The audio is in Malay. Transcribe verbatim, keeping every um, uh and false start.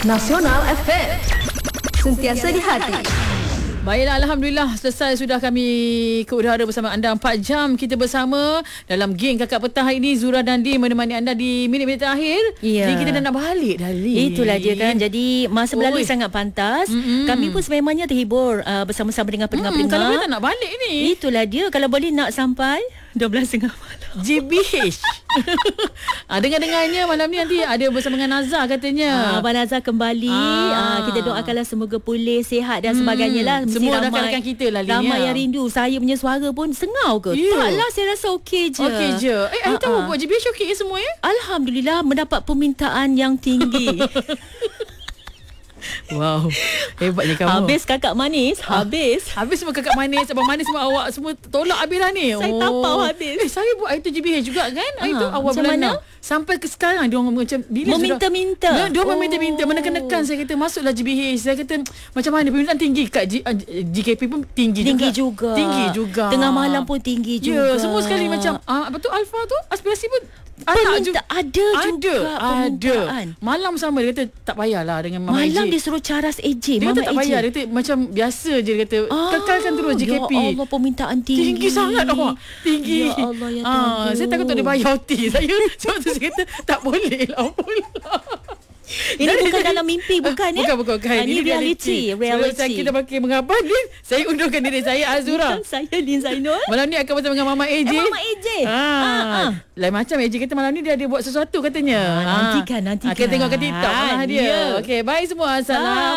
Nasional F M. Sentiasa di hati. Baiklah, Alhamdulillah selesai sudah kami ke udara bersama anda. Empat jam kita bersama dalam geng Kakak Petang hari ini. Zura dan Din menemani anda di minit-minit terakhir. Ya. Jadi kita dah nak balik dah, Din. Itulah dia kan. Jadi masa berlalu Oi. sangat pantas. Mm-mm. Kami pun sememangnya terhibur uh, bersama-sama dengan Hmm, pendengar-pendengar. kalau kita nak balik ni Itulah dia. Kalau boleh nak sampai dua belas tiga puluh malam. G B H. ah, dengar-dengarnya malam ni nanti ada bersama dengan Nazar katanya. Ah, Abang Nazar kembali. Ah. Ah. Kita doakanlah semoga pulih, sihat dan sebagainya lah. Mesti Semua ramai, rakan-rakan kita lah, Lin, ramai ya. yang rindu. Saya punya suara pun sengau ke? Ya. Taklah, saya rasa okey je. Okey je. Eh, I Ah, tahu ah. buat G B H okey ke semua ya? Alhamdulillah mendapat permintaan yang tinggi. Wow. Hebatnya kamu. Habis kakak manis, habis. Habis semua kakak manis, abang manis semua awak semua tolak habis lah ni. Saya tapau habis. Eh, saya buat itu G B H juga kan? Ah, Itu awal macam bulan mana? enam. Sampai ke sekarang dia orang macam bila Meminta-minta. sudah, dia orang Oh. meminta-minta, menekan-nekan. Saya kata masuklah G B H. Saya kata macam mana permintaan tinggi kat G, G K P pun tinggi, Tinggi juga. juga. Tinggi juga. Tengah malam pun tinggi Ya, juga. semua sekali macam ah, apa tu Alfa tu aspirasi pun anak Perminta, juga. ada juga Ada, permintaan. ada. Malam sama dia kata tak payahlah dengan Mama Malam A J. dia suruh caras A J, Dia Mama kata tak A J. payah. Dia kata macam biasa je. Dia kata Ah, kekalkan terus J K P. Ya Allah, permintaan tinggi. Tinggi sangat awak. Tinggi. Ya Allah, ya Ah, Tuhan. saya takut tak boleh bayar O T saya. Sebab tu saya kata tak boleh lah pula. Ini Jadi- bukan jadi- dalam mimpi, bukan ya? Bukan, bukan, bukan. Ah, Ini reality. Reality. Sebab kita pakai mengapa ni, saya undurkan diri saya Azura. Saya Lin Zainul. Malam ni akan bersama dengan Mama A J. Eh, Mama A J. Ah, Ah, ah. Lain macam A J kata malam ni dia ada buat sesuatu katanya. Ah, nantikan, nantikan. Akan tengok kat TikTok lah dia. Ya. Okey, bye semua. Assalam.